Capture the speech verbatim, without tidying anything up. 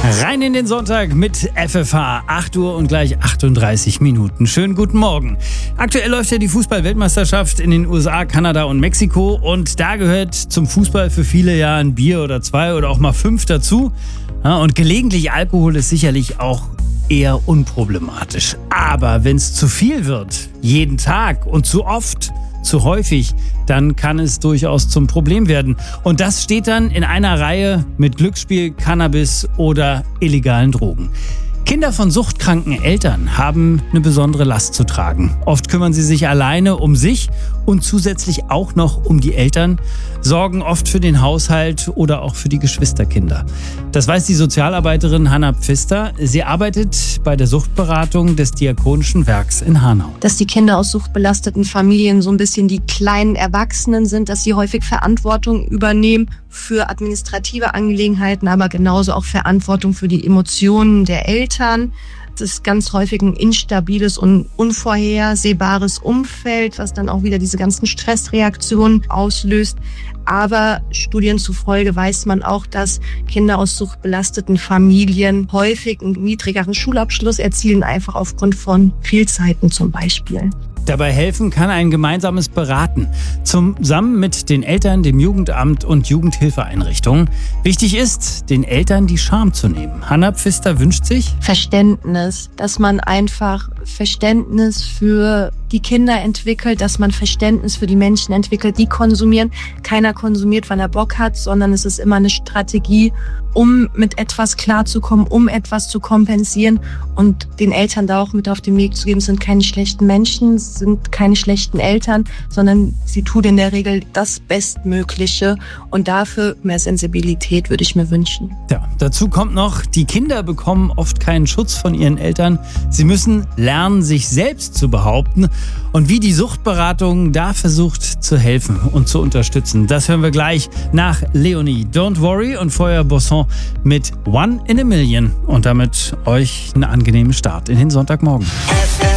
Rein in den Sonntag mit F F H, acht Uhr und gleich achtunddreißig Minuten. Schönen guten Morgen. Aktuell läuft ja die Fußball-Weltmeisterschaft in den U S A, Kanada und Mexiko. Und da gehört zum Fußball für viele ja ein Bier oder zwei oder auch mal fünf dazu. Ja, und gelegentlich Alkohol ist sicherlich auch eher unproblematisch. Aber wenn es zu viel wird, jeden Tag und zu oft, zu häufig, dann kann es durchaus zum Problem werden. Und das steht dann in einer Reihe mit Glücksspiel, Cannabis oder illegalen Drogen. Kinder von suchtkranken Eltern haben eine besondere Last zu tragen. Oft kümmern sie sich alleine um sich und zusätzlich auch noch um die Eltern, sorgen oft für den Haushalt oder auch für die Geschwisterkinder. Das weiß die Sozialarbeiterin Hanna Pfister. Sie arbeitet bei der Suchtberatung des Diakonischen Werks in Hanau. Dass die Kinder aus suchtbelasteten Familien so ein bisschen die kleinen Erwachsenen sind, dass sie häufig Verantwortung übernehmen für administrative Angelegenheiten, aber genauso auch Verantwortung für die Emotionen der Eltern. Das ist ganz häufig ein instabiles und unvorhersehbares Umfeld, was dann auch wieder diese ganzen Stressreaktionen auslöst. Aber Studien zufolge weiß man auch, dass Kinder aus suchtbelasteten Familien häufig einen niedrigeren Schulabschluss erzielen, einfach aufgrund von Fehlzeiten zum Beispiel. Dabei helfen kann ein gemeinsames Beraten, zusammen mit den Eltern, dem Jugendamt und Jugendhilfeeinrichtungen. Wichtig ist, den Eltern die Scham zu nehmen. Hanna Pfister wünscht sich Verständnis, dass man einfach Verständnis für die Kinder entwickelt, dass man Verständnis für die Menschen entwickelt, die konsumieren. Keiner konsumiert, weil er Bock hat, sondern es ist immer eine Strategie, um mit etwas klarzukommen, um etwas zu kompensieren und den Eltern da auch mit auf den Weg zu geben. Es sind keine schlechten Menschen, es sind keine schlechten Eltern, sondern sie tun in der Regel das Bestmögliche und dafür mehr Sensibilität würde ich mir wünschen. Ja, dazu kommt noch, die Kinder bekommen oft keinen Schutz von ihren Eltern. Sie müssen lernen, sich selbst zu behaupten. Und wie die Suchtberatung da versucht zu helfen und zu unterstützen, das hören wir gleich nach Leonie. Don't Worry und Feuer Bosson mit One in a Million. Und damit euch einen angenehmen Start in den Sonntagmorgen.